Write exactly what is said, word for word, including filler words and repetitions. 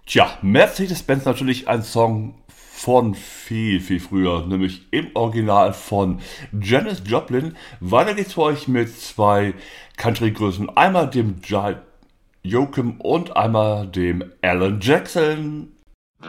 Tja, Mercedes-Benz natürlich ein Song von viel, viel früher, nämlich im Original von Janis Joplin. Weiter geht's für euch mit zwei Country-Größen, einmal dem Jive Joachim und einmal dem Alan Jackson.